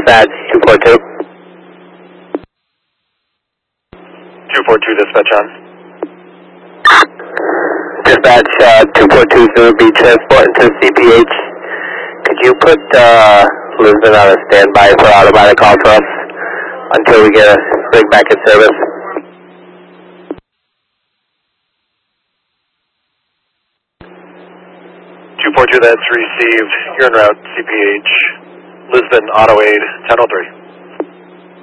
Dispatch 242. 242 dispatch on. Dispatch 242 Zulu Beach transport into CPH. Could you put Lisbon on a standby for automatic call for us until we get a rig back in service? 242, that's received. You're en route, CPH. Lisbon, Auto Aid, 1003.